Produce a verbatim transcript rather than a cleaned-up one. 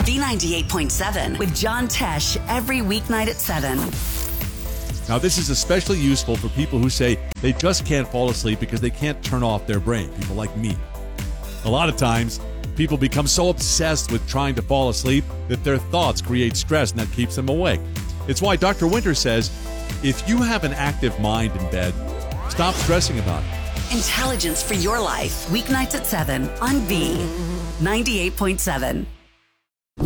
B ninety-eight point seven with John Tesh every weeknight at seven. Now, this is especially useful for people who say they just can't fall asleep because they can't turn off their brain, people like me. A lot of times, people become so obsessed with trying to fall asleep that their thoughts create stress and that keeps them awake. It's why Doctor Winter says, if you have an active mind in bed, stop stressing about it. Intelligence for your life, weeknights at seven on B ninety-eight point seven.